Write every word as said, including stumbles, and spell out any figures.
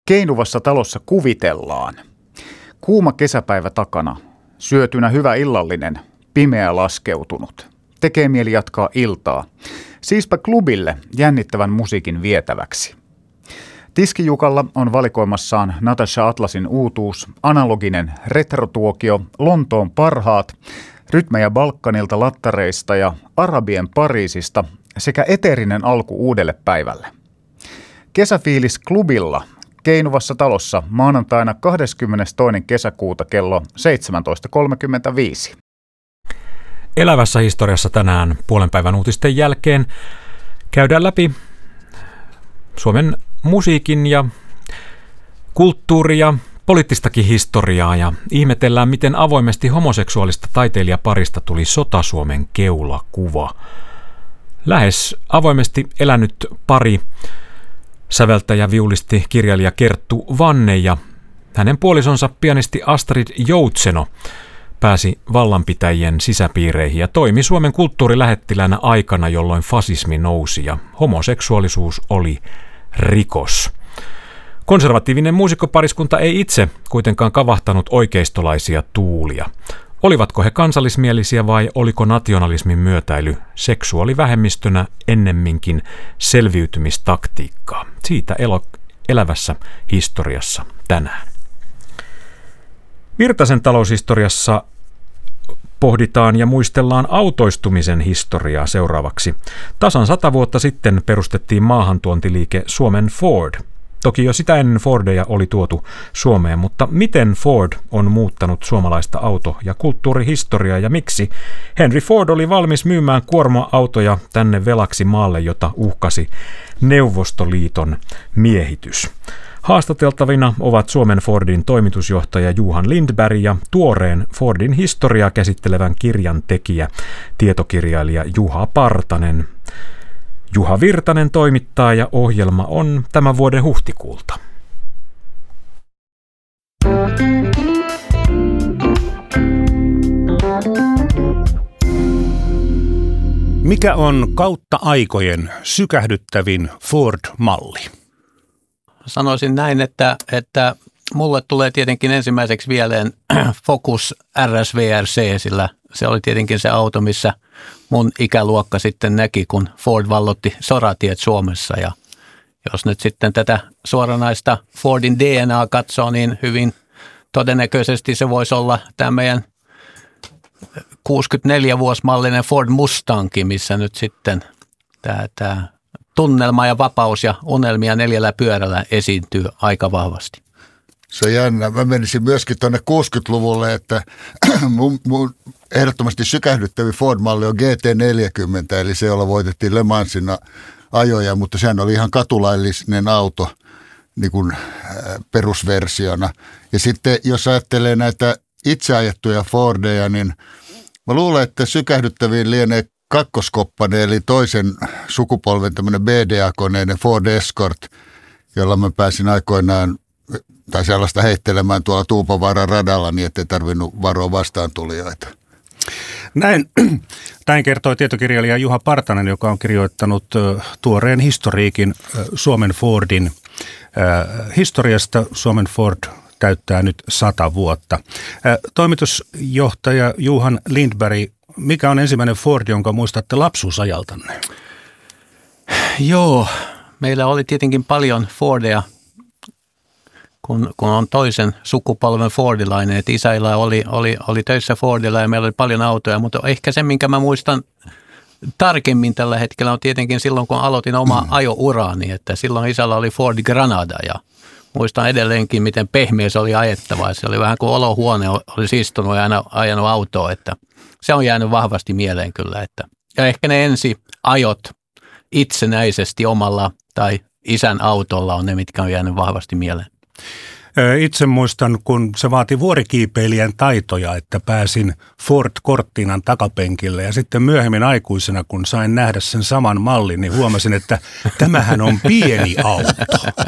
Keinuvassa talossa kuvitellaan. Kuuma kesäpäivä takana, syötynä hyvä illallinen, pimeä laskeutunut. Tekee mieli jatkaa iltaa. Siispä klubille jännittävän musiikin vietäväksi. Tiskijukalla on valikoimassaan Natasha Atlasin uutuus, analoginen retrotuokio, Lontoon parhaat, rytmejä Balkanilta lattareista ja Arabien Pariisista sekä eteerinen alku uudelle päivälle. Kesäfiilis klubilla Keinuvassa talossa maanantaina kahdeskymmenestoinen kesäkuuta kello seitsemäntoista kolmekymmentäviisi. Elävässä historiassa tänään puolen päivän uutisten jälkeen käydään läpi Suomen musiikin ja kulttuuria, poliittistakin historiaa ja ihmetellään, miten avoimesti homoseksuaalista taiteilijaparista tuli Sota-Suomen keulakuva. Lähes avoimesti elänyt pari, säveltäjä, viulisti, kirjailija Kerttu Vanne ja hänen puolisonsa pianisti Astrid Joutseno pääsi vallanpitäjien sisäpiireihin ja toimi Suomen kulttuurilähettilänä aikana, jolloin fasismi nousi ja homoseksuaalisuus oli rikos. Konservatiivinen muusikkopariskunta ei itse kuitenkaan kavahtanut oikeistolaisia tuulia. Olivatko he kansallismielisiä vai oliko nationalismin myötäily seksuaalivähemmistönä ennemminkin selviytymistaktiikkaa? Siitä elo- elävässä historiassa tänään. Virtasen taloushistoriassa pohditaan ja muistellaan autoistumisen historiaa seuraavaksi. Tasan sata vuotta sitten perustettiin maahantuontiliike Suomen Ford. Toki jo sitä ennen Fordeja oli tuotu Suomeen, mutta miten Ford on muuttanut suomalaista auto- ja kulttuurihistoriaa ja miksi Henry Ford oli valmis myymään kuorma-autoja tänne velaksi maalle, jota uhkasi Neuvostoliiton miehitys? Haastateltavina ovat Suomen Fordin toimitusjohtaja Johan Lindberg ja tuoreen Fordin historiaa käsittelevän kirjan tekijä, tietokirjailija Juha Partanen. Juha Virtanen toimittaa ja ohjelma on tämän vuoden huhtikuulta. Mikä on kautta aikojen sykähdyttävin Ford-malli? Sanoisin näin, että, että mulle tulee tietenkin ensimmäiseksi mieleen Focus R S V R C, sillä se oli tietenkin se auto, missä mun ikäluokka sitten näki, kun Ford vallotti soratiet Suomessa. Ja jos nyt sitten tätä suoranaista Fordin D N A katsoo, niin hyvin todennäköisesti se voisi olla tämä meidän kuusikymmentäneljä-vuosmallinen Ford Mustang, missä nyt sitten tämä, tämä tunnelma ja vapaus ja unelmia neljällä pyörällä esiintyy aika vahvasti. Se on jännä. Mä menisin myöskin tuonne kuusikymmentäluvulle, että mun, mun ehdottomasti sykähdyttävin Ford-malli on G T neljäkymmentä, eli se, jolla voitettiin Le Mansin ajoja, mutta sehän oli ihan katulaillinen auto niin kuin perusversiona. Ja sitten jos ajattelee näitä itse ajettuja Fordeja, niin mä luulen, että sykähdyttäviin lienee kakkoskoppane, eli toisen sukupolven tämmöinen B D A-koneinen Ford Escort, jolla mä pääsin aikoinaan tai sellaista heittelemään tuolla Tuupovaaran radalla niin, ettei tarvinnut varoa vastaantulijoita. Näin, näin kertoi tietokirjailija Juha Partanen, joka on kirjoittanut tuoreen historiikin Suomen Fordin historiasta. Suomen Ford täyttää nyt sata vuotta. Toimitusjohtaja Johan Lindberg, mikä on ensimmäinen Ford, jonka muistatte lapsuusajaltanne? Joo, meillä oli tietenkin paljon Fordeja, kun, kun on toisen sukupolven Fordilainen, että isäillä oli, oli, oli töissä Fordilla ja meillä oli paljon autoja, mutta ehkä se, minkä mä muistan tarkemmin tällä hetkellä on tietenkin silloin, kun aloitin oma ajouraani, että silloin isällä oli Ford Granada ja muistan edelleenkin, miten pehmeä se oli ajettava. Se oli vähän kuin olohuone olisi istunut ja aina ajanut autoa, että se on jäänyt vahvasti mieleen kyllä. Että. Ja ehkä ne ensi ajot itsenäisesti omalla tai isän autolla on ne, mitkä on jäänyt vahvasti mieleen. Itse muistan, kun se vaati vuorikiipeilijän taitoja, että pääsin Ford Cortinan takapenkille ja sitten myöhemmin aikuisena, kun sain nähdä sen saman mallin, niin huomasin, että tämähän on pieni auto.